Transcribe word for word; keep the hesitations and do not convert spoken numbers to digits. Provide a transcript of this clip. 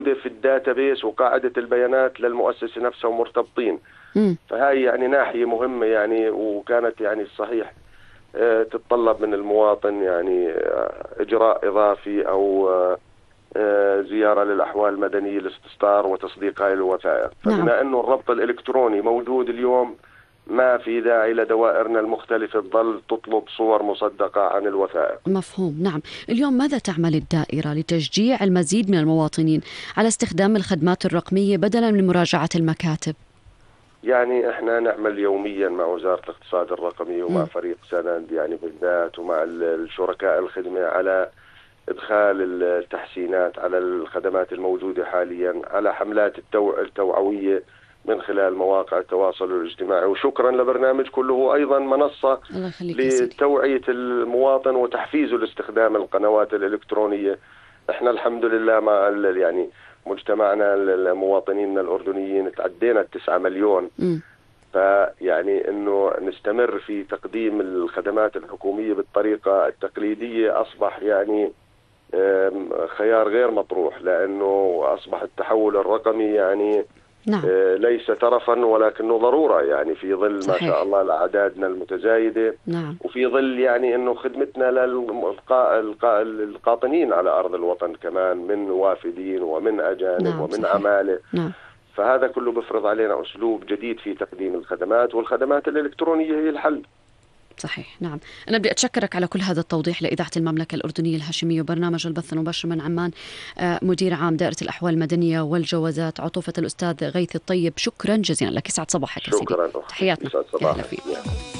في الداتابيس وقاعدة البيانات للمؤسسة نفسها ومرتبطين. مم. فهاي يعني ناحية مهمة يعني، وكانت يعني الصحيح آه، تتطلب من المواطن يعني آه، إجراء إضافي أو آه، آه، زيارة للأحوال المدنية لاستفسار وتصديق هاي الوثائق. نعم. فبما أنه الربط الإلكتروني موجود اليوم، ما في داعي لدوائرنا المختلفة تظل تطلب صور مصدقة عن الوثائق. مفهوم. نعم. اليوم ماذا تعمل الدائرة لتشجيع المزيد من المواطنين على استخدام الخدمات الرقمية بدلا من مراجعة المكاتب؟ يعني احنا نعمل يوميا مع وزارة الاقتصاد الرقمي ومع م. فريق سند يعني بالذات ومع الشركاء الخدمة على إدخال التحسينات على الخدمات الموجودة حاليا، على حملات التوع التوعوية من خلال مواقع التواصل الاجتماعي. وشكرا لبرنامج كله أيضا منصة لتوعية المواطن وتحفيزه لاستخدام القنوات الإلكترونية. احنا الحمد لله مع يعني مجتمعنا المواطنين الأردنيين تعدينا التسعة مليون. م. فيعني انه نستمر في تقديم الخدمات الحكومية بالطريقة التقليدية أصبح يعني خيار غير مطروح، لأنه أصبح التحول الرقمي يعني نعم. ليس ترفا ولكنه ضرورة، يعني في ظل صحيح. ما شاء الله لأعدادنا المتزايدة. نعم. وفي ظل يعني أنه خدمتنا للقاطنين على أرض الوطن كمان من وافدين ومن أجانب. نعم. ومن صحيح. عمالة. نعم. فهذا كله بفرض علينا أسلوب جديد في تقديم الخدمات، والخدمات الإلكترونية هي الحل. صحيح. نعم. أنا بدي أتشكرك على كل هذا التوضيح لإذاعة المملكة الأردنية الهاشمية وبرنامج البث المباشر من عمان، مدير عام دائرة الأحوال المدنية والجوازات عطوفة الأستاذ غيث الطيب. شكرا جزيلا لك. يسعد صباحك. شكرا. تحياتنا. يسعد صباحك.